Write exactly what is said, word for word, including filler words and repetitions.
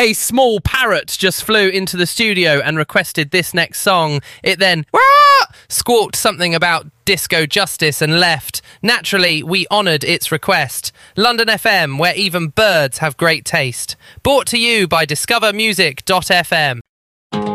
A small parrot just flew into the studio and requested this next song. It then squawked something about disco justice and left. Naturally, we honoured its request. London F M, where even birds have great taste. Brought to you by discover music dot f m.